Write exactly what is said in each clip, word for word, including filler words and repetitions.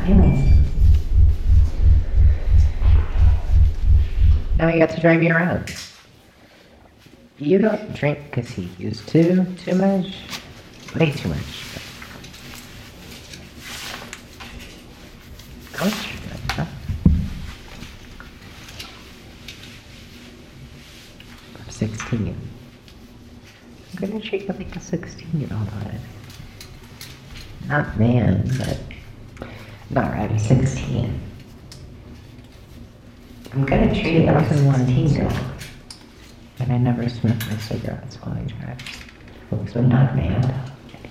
damn it. Now he got to drive you around. You don't drink because he used to too much? Way too much. How much you drink, huh? I'm sixteen. I'm gonna treat you like a sixteen year old on it. Not man, but not right, I'm sixteen. I'm gonna treat you like a sixteen year old. And I never smoke my cigarettes while I drive. So not man.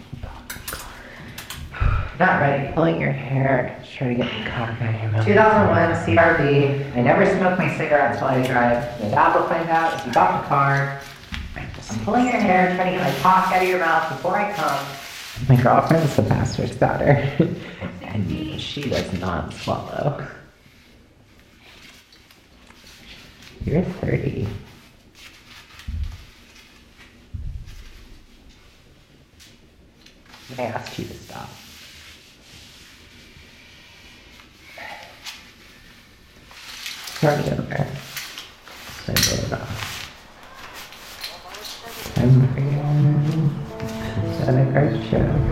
Not ready. Pulling your hair, trying to get the cock out of your mouth. two thousand one C R V. I never smoke my cigarettes while I drive. The dad will find out if you got the car. I'm pulling your hair, trying to get my cock out of your mouth before I come. My girlfriend's the pastor's daughter. And she does not swallow. You're thirty. I asked you to stop. Start it over. So I blow it off. Time for you. Is that a great show?